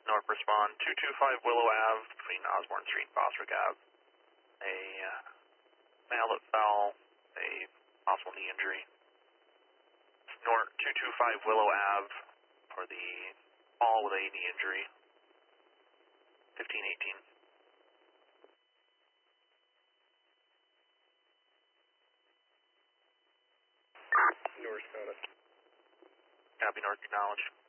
North respond 225 Willow Ave between Osborne Street and Bostwick Ave. A male that fell, a possible knee injury. North 225 Willow Ave for the fall with a knee injury. 1518. North, got it. Copy, North, acknowledge.